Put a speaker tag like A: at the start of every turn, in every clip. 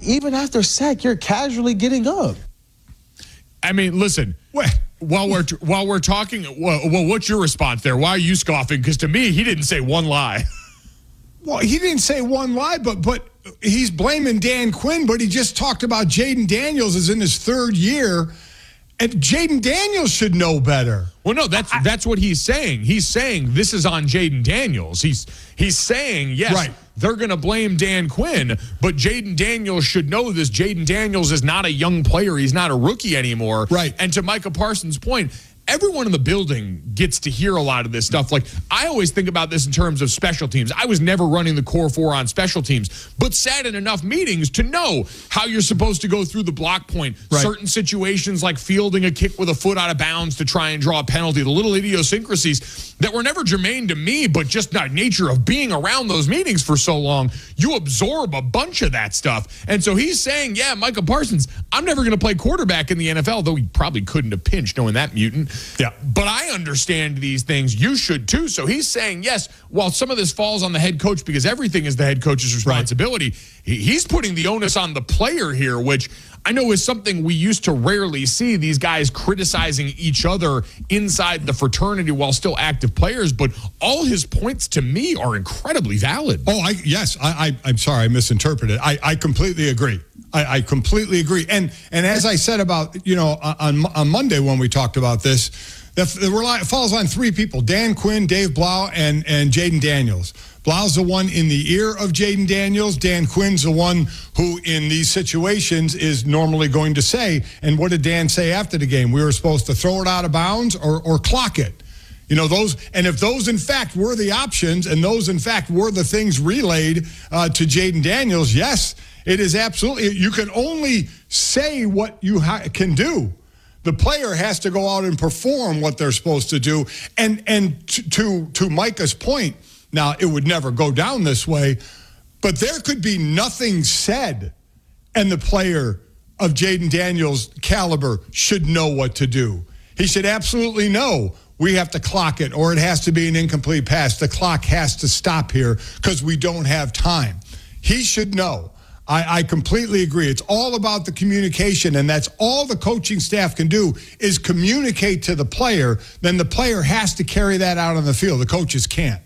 A: even after sack, you're casually getting up.
B: I mean, listen, while we're talking, well, what's your response there? Why are you scoffing? Because to me, he didn't say one lie.
C: Well, he didn't say one lie, but he's blaming Dan Quinn, but he just talked about Jayden Daniels is in his third year, and Jayden Daniels should know better.
B: Well, no, that's what he's saying. He's saying this is on Jayden Daniels. He's saying, yes,
C: right,
B: they're going to blame Dan Quinn, but Jayden Daniels should know this. Jayden Daniels is not a young player. He's not a rookie anymore.
C: Right.
B: And to Micah Parsons' point, everyone in the building gets to hear a lot of this stuff. Like, I always think about this in terms of special teams. I was never running the core four on special teams, but sat in enough meetings to know how you're supposed to go through the block point.
C: Right.
B: Certain situations like fielding a kick with a foot out of bounds to try and draw a penalty, the little idiosyncrasies that were never germane to me, but just the nature of being around those meetings for so long, you absorb a bunch of that stuff. And so he's saying, yeah, Micah Parsons, I'm never going to play quarterback in the NFL, though he probably couldn't have pinched knowing that mutant.
C: Yeah.
B: But I understand these things. You should too. So he's saying, yes, while some of this falls on the head coach because everything is the head coach's responsibility, he's putting the onus on the player here, which I know is something we used to rarely see, these guys criticizing each other inside the fraternity while still active players. But all his points to me are incredibly valid.
C: Oh, I'm sorry, I misinterpreted. I completely agree. I completely agree. And as I said about, on Monday when we talked about this, it falls on three people: Dan Quinn, Dave Blau, and Jayden Daniels. Blau's the one in the ear of Jayden Daniels. Dan Quinn's the one who, in these situations, is normally going to say, and what did Dan say after the game? We were supposed to throw it out of bounds or clock it. And if those, in fact, were the options, and those, in fact, were the things relayed to Jayden Daniels, yes, it is absolutely. You can only say what you can do. The player has to go out and perform what they're supposed to do. And to Micah's point, now, it would never go down this way, but there could be nothing said, and the player of Jayden Daniels' caliber should know what to do. He should absolutely know we have to clock it, or it has to be an incomplete pass. The clock has to stop here because we don't have time. He should know. I completely agree. It's all about the communication, and that's all the coaching staff can do is communicate to the player. Then the player has to carry that out on the field. The coaches can't.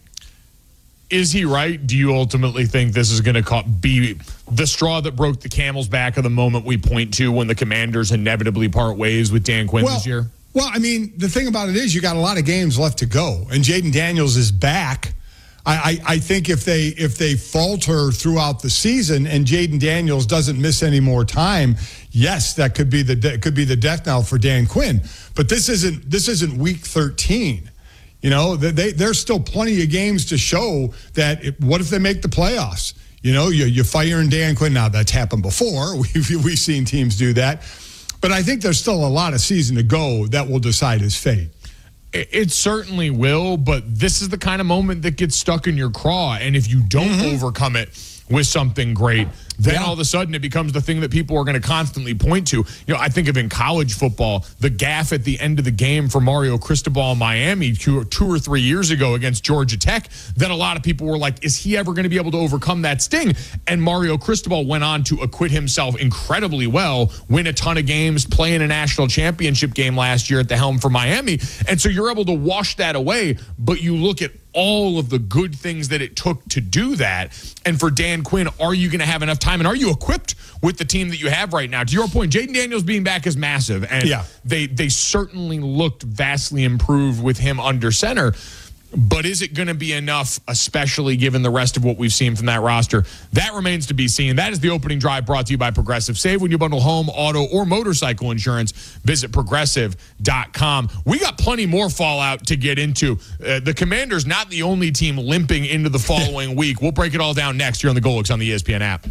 B: Is he right? Do you ultimately think this is going to be the straw that broke the camel's back of the moment we point to when the Commanders inevitably part ways with Dan Quinn this year?
C: Well, I mean, the thing about it is you got a lot of games left to go, and Jayden Daniels is back. I think if they falter throughout the season and Jayden Daniels doesn't miss any more time, yes, that could be the death knell for Dan Quinn. But this isn't week 13. There's still plenty of games to show that. What if they make the playoffs? You fire Dan Quinn. Now, that's happened before. We've seen teams do that. But I think there's still a lot of season to go that will decide his fate.
B: It certainly will, but this is the kind of moment that gets stuck in your craw. And if you don't overcome it with something great, then all of a sudden it becomes the thing that people are going to constantly point to. I think of in college football, the gaffe at the end of the game for Mario Cristobal in Miami 2 or 3 years ago against Georgia Tech. Then a lot of people were like, is he ever going to be able to overcome that sting? And Mario Cristobal went on to acquit himself incredibly well, win a ton of games, play in a national championship game last year at the helm for Miami. And so you're able to wash that away, but you look at all of the good things that it took to do that. And for Dan Quinn, are you going to have enough time? And are you equipped with the team that you have right now? To your point, Jayden Daniels being back is massive. And they certainly looked vastly improved with him under center. But is it going to be enough, especially given the rest of what we've seen from that roster? That remains to be seen. That is the opening drive brought to you by Progressive. Save when you bundle home, auto, or motorcycle insurance. Visit Progressive.com. We got plenty more fallout to get into. The Commanders not the only team limping into the following week. We'll break it all down next here on the Golix on the ESPN app.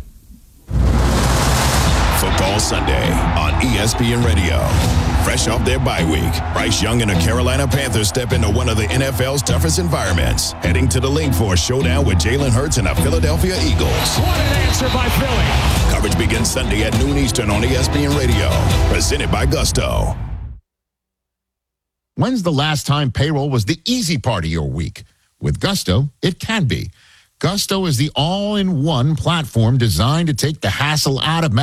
D: Football Sunday on ESPN Radio. Fresh off their bye week, Bryce Young and the Carolina Panthers step into one of the NFL's toughest environments, heading to the link for a showdown with Jalen Hurts and the Philadelphia Eagles.
E: What an answer by Philly.
D: Coverage begins Sunday at noon Eastern on ESPN Radio. Presented by Gusto.
F: When's the last time payroll was the easy part of your week? With Gusto, it can be. Gusto is the all-in-one platform designed to take the hassle out of